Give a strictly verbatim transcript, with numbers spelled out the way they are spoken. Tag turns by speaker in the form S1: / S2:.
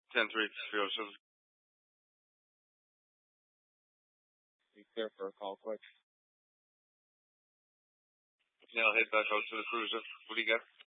S1: ten three, three oh seven. Be clear for a call quick. Yeah, I'll head back out to the cruiser. What do you got?